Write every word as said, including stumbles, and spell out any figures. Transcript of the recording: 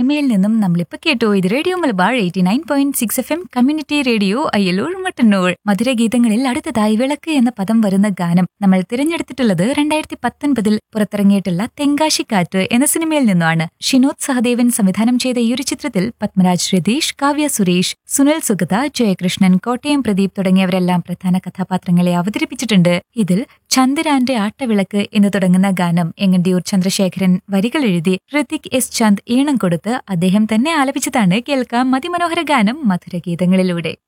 സിനിമയിൽ നിന്നും നമ്മളിപ്പോ കേട്ടു. ഇത് radio Malabar eighty nine point six F M community radio Ayyalur Mattannur. മധുരഗീതങ്ങളിൽ അടുത്തതായി വിളക്ക് എന്ന പദം വരുന്ന ഗാനം നമ്മൾ തിരഞ്ഞെടുത്തിട്ടുള്ളത് രണ്ടായിരത്തി പത്തൊൻപതിൽ പുറത്തിറങ്ങിയിട്ടുള്ള തെങ്കാശിക്കാറ്റ് എന്ന സിനിമയിൽ നിന്നുമാണ്. ഷിനോദ് സഹദേവൻ സംവിധാനം ചെയ്ത ഈ ഒരു ചിത്രത്തിൽ പത്മരാജ് രതീഷ്, കാവ്യ സുരേഷ്, സുനിൽ സുഗത, ജയകൃഷ്ണൻ, കോട്ടയം പ്രദീപ് തുടങ്ങിയവരെല്ലാം പ്രധാന കഥാപാത്രങ്ങളെ അവതരിപ്പിച്ചിട്ടുണ്ട്. ഇതിൽ ചന്ദ്രാന്റെ ആട്ടവിളക്ക് എന്ന് തുടങ്ങുന്ന ഗാനം എങ്ങണ്ടിയൂർ ചന്ദ്രശേഖരൻ വരികൾ എഴുതി ഋതിക് എസ് ചന്ദ് ഈണം കൊടുത്ത് അദ്ദേഹം തന്നെ ആലപിച്ചതാണ്. കേൾക്കാം അതിമനോഹര ഗാനം മധുരഗീതങ്ങളിലൂടെ.